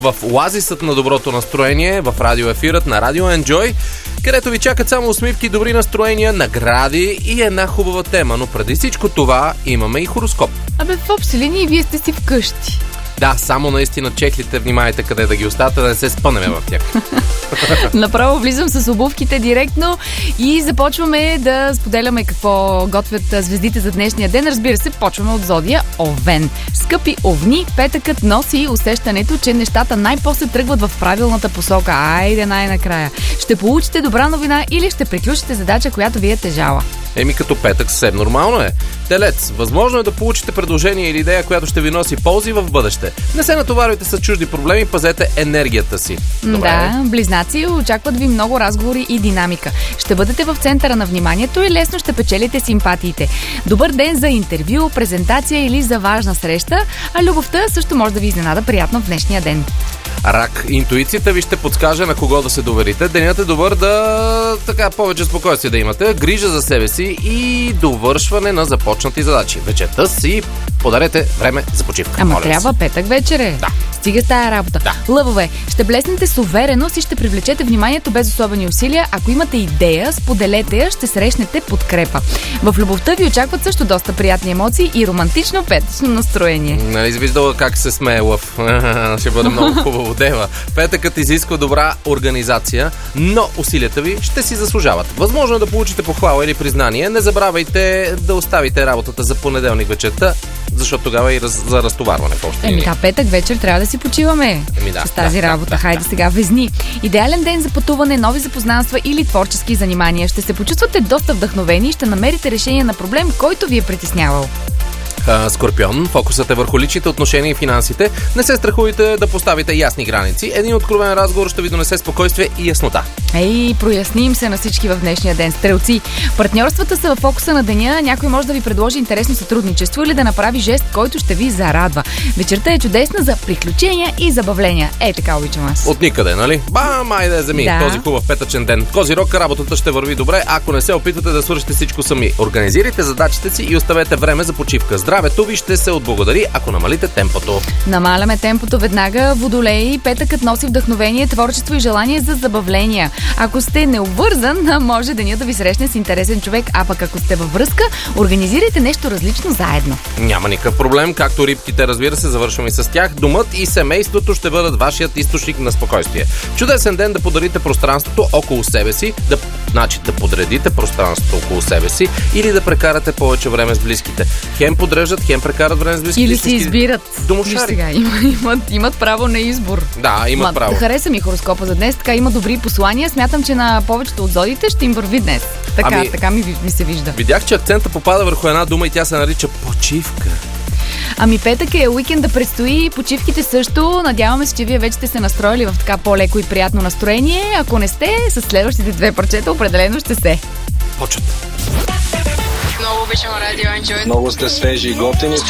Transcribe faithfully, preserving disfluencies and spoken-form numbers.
в оазисът на доброто настроение, в радиоефирът на Радио Enjoy, където ви чакат само усмивки, добри настроения, награди и една хубава тема. Но преди всичко това имаме и хороскоп. Абе, в общи линии вие сте си вкъщи. Да, само наистина чехлите, внимайте къде да ги оставате, да не се спънеме в тях. Направо влизам с обувките директно и започваме да споделяме какво готвят звездите за днешния ден. Разбира се, почваме от зодия Овен. Скъпи овни, петъкът носи усещането, че нещата най-после тръгват в правилната посока. Айде най-накрая. Ще получите добра новина или ще приключите задача, която ви е тежала. Еми като петък съвсем нормално е. Телец, възможно е да получите предложение или идея, която ще ви носи ползи в бъдеще. Не се натоварвайте с чужди проблеми, пазете енергията си. Добре. Да, близнаци, очакват ви много разговори и динамика. Ще бъдете в центъра на вниманието и лесно ще печелите симпатиите. Добър ден за интервю, презентация или за важна среща, а любовта също може да ви изненада приятно в днешния ден. Рак, интуицията ви ще подскаже на кого да се доверите. Денят е добър да така повече спокойствие да имате, грижа за себе си и довършване на започнати задачи. Вечерта си подарете време за почивка. Ама моля трябва петък вечер е. Да. Стига с тая работа. Да. Лъвове, ще блеснете с увереност и ще привлечете вниманието без особени усилия. Ако имате идея, споделете я, ще срещнете подкрепа. В любовта ви очакват също доста приятни емоции и романтично петъчно настроение. Нали виждала как се смее Лъв? Ще бъде много хубаво. Дева. Петъкът изисква добра организация, но усилията ви ще си заслужават. Възможно е да получите похвала или признание. Не забравяйте да оставите работата за понеделник вечерта, защото тогава е и раз, за разтоварване в общи линии. Еми да, петък вечер трябва да си почиваме. Еми да, с тази да, работа. Да, Хайде да. сега везни. Идеален ден за пътуване, нови запознанства или творчески занимания. Ще се почувствате доста вдъхновени и ще намерите решение на проблем, който ви е притеснявал. Скорпион, фокусът е върху личните отношения и финансите. Не се страхуйте да поставите ясни граници. Един откровен разговор ще ви донесе спокойствие и яснота. Ей, проясним се на всички в днешния ден. Стрелци, партньорствата са в фокуса на деня. Някой може да ви предложи интересно сътрудничество или да направи жест, който ще ви зарадва. Вечерта е чудесна за приключения и забавления. Ей, така обичам аз. От никъде, нали? Бам, айде земи, да. Този хубав петъчен ден. Козирог, работата ще върви добре, ако не се опитвате да свършите всичко сами. Организирайте задачите си и оставете време за почивка. Здравето ви ще се отблагодари, ако намалите темпото. Намаляме темпото веднага. Водолей, петъкът носи вдъхновение, творчество и желание за забавления. Ако сте необвързан, може денят да ви срещне с интересен човек, а пък ако сте във връзка, организирайте нещо различно заедно. Няма никакъв проблем, както рибките, разбира се, завършваме и с тях. Домът и семейството ще бъдат вашият източник на спокойствие. Чудесен ден да подарите пространството около себе си, да, значи да подредите пространството около себе си или да прекарате повече време с близките. Хем подреждат, хем прекарат време с близките. Или си избират. Домошари. Сега, има, имат, имат право на избор. Да, имат Ма, право. Хареса ми хороскопа за днес, така има добри послания. Смятам, че на повечето от зодите ще им върви днес. Така, ами, така ми, ми се вижда. Видях, че акцента попада върху една дума и тя се нарича почивка. Ами петък е, уикенд да предстои, почивките също. Надяваме се, че вие вече сте се настроили в така по-леко и приятно настроение. Ако не сте, с следващите две парчета определено ще сте. Почват. Много обичам Радио Enjoy. Много сте свежи и готини.